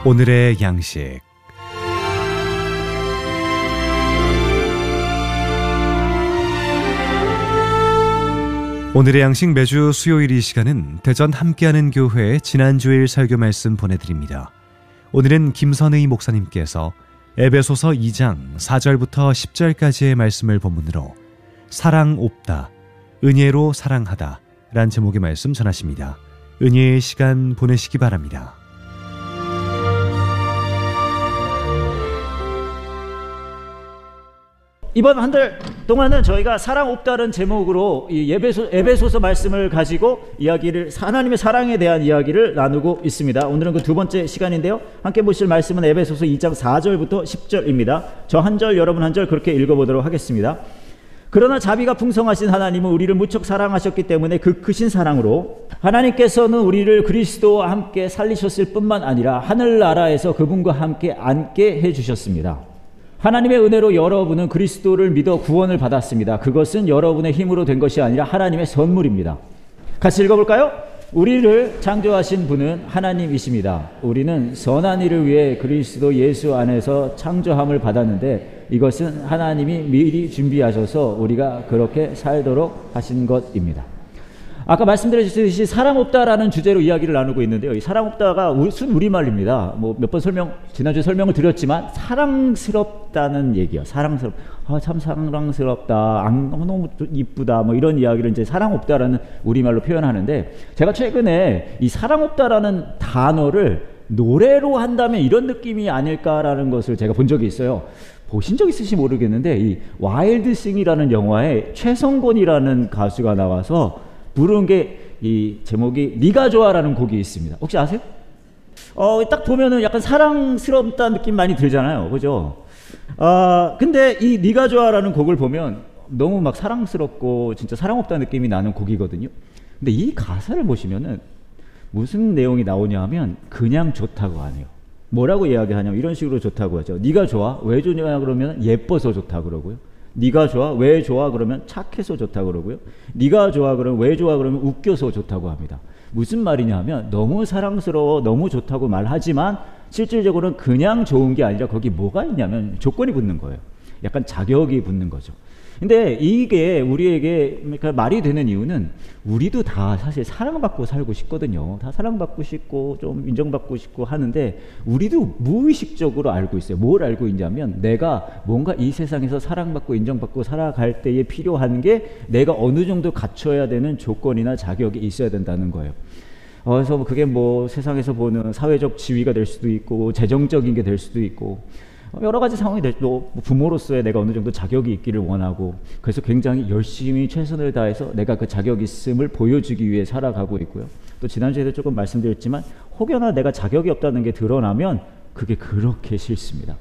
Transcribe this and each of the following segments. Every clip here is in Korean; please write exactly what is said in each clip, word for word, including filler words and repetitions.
오늘의 양식. 오늘의 양식 매주 수요일 이 시간은 대전 함께하는 교회의 지난주일 설교 말씀 보내드립니다. 오늘은 김선의 목사님께서 에베소서 이 장 사 절부터 십 절까지의 말씀을 본문으로 사랑 옵다, 은혜로 사랑하다 란 제목의 말씀 전하십니다. 은혜의 시간 보내시기 바랍니다. 이번 한 달 동안은 저희가 사랑 없다는 제목으로 이 에베소, 에베소서 말씀을 가지고 이야기를, 하나님의 사랑에 대한 이야기를 나누고 있습니다. 오늘은 그 두 번째 시간인데요, 함께 보실 말씀은 에베소서 이 장 사 절부터 십 절입니다. 저 한 절, 여러분 한 절 그렇게 읽어보도록 하겠습니다. 그러나 자비가 풍성하신 하나님은 우리를 무척 사랑하셨기 때문에 그 크신 사랑으로 하나님께서는 우리를 그리스도와 함께 살리셨을 뿐만 아니라 하늘나라에서 그분과 함께 앉게 해주셨습니다. 하나님의 은혜로 여러분은 그리스도를 믿어 구원을 받았습니다. 그것은 여러분의 힘으로 된 것이 아니라 하나님의 선물입니다. 같이 읽어볼까요? 우리를 창조하신 분은 하나님이십니다. 우리는 선한 일을 위해 그리스도 예수 안에서 창조함을 받았는데 이것은 하나님이 미리 준비하셔서 우리가 그렇게 살도록 하신 것입니다. 아까 말씀드렸듯이 사랑 없다라는 주제로 이야기를 나누고 있는데요, 이 사랑 없다가 순 우리말입니다. 뭐 몇 번 설명, 지난주에 설명을 드렸지만 사랑스럽다는 얘기요. 사랑스럽, 아, 참 사랑스럽다, 안, 너무 이쁘다, 뭐 이런 이야기를 이제 사랑 없다라는 우리말로 표현하는데, 제가 최근에 이 사랑 없다라는 단어를 노래로 한다면 이런 느낌이 아닐까라는 것을 제가 본 적이 있어요. 보신 적 있으신지 모르겠는데, 이 와일드싱이라는 영화에 최성곤이라는 가수가 나와서 부른 게, 이 제목이 네가 좋아라는 곡이 있습니다. 혹시 아세요? 어, 딱 보면은 약간 사랑스럽다는 느낌 많이 들잖아요, 그죠? 아, 근데 이 네가 좋아라는 곡을 보면 너무 막 사랑스럽고 진짜 사랑 없다는 느낌이 나는 곡이거든요. 근데 이 가사를 보시면은 무슨 내용이 나오냐 하면 그냥 좋다고 안 해요. 뭐라고 이야기하냐면 이런 식으로 좋다고 하죠. 네가 좋아? 왜 좋냐 그러면 예뻐서 좋다고 그러고요. 네가 좋아? 왜 좋아? 그러면 착해서 좋다고 그러고요. 네가 좋아? 그러면 왜 좋아? 그러면 웃겨서 좋다고 합니다. 무슨 말이냐 하면 너무 사랑스러워, 너무 좋다고 말하지만 실질적으로는 그냥 좋은 게 아니라 거기 뭐가 있냐면 조건이 붙는 거예요. 약간 자격이 붙는 거죠. 근데 이게 우리에게 그러니까 말이 되는 이유는 우리도 다 사실 사랑받고 살고 싶거든요. 다 사랑받고 싶고 좀 인정받고 싶고 하는데 우리도 무의식적으로 알고 있어요. 뭘 알고 있냐면 내가 뭔가 이 세상에서 사랑받고 인정받고 살아갈 때에 필요한 게 내가 어느 정도 갖춰야 되는 조건이나 자격이 있어야 된다는 거예요. 그래서 그게 뭐 세상에서 보는 사회적 지위가 될 수도 있고 재정적인 게 될 수도 있고 여러 가지 상황이 될 또 부모로서의 내가 어느 정도 자격이 있기를 원하고, 그래서 굉장히 열심히 최선을 다해서 내가 그 자격 있음을 보여주기 위해 살아가고 있고요. 또 지난주에도 조금 말씀드렸지만 혹여나 내가 자격이 없다는 게 드러나면 그게 그렇게 싫습니다.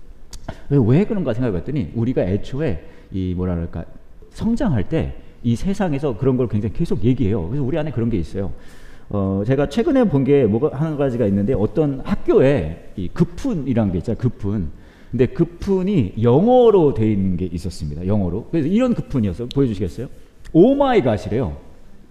왜, 왜 그런가 생각해 봤더니 우리가 애초에 이 뭐라 그럴까 성장할 때 이 세상에서 그런 걸 굉장히 계속 얘기해요. 그래서 우리 안에 그런 게 있어요. 어, 제가 최근에 본 게 뭐가 한 가지가 있는데, 어떤 학교에 이 급훈이라는 게 있잖아요. 급훈. 근데 급훈이 영어로 돼 있는 게 있었습니다. 영어로. 그래서 이런 급훈이었어요. 보여주시겠어요? 오 마이 갓이래요.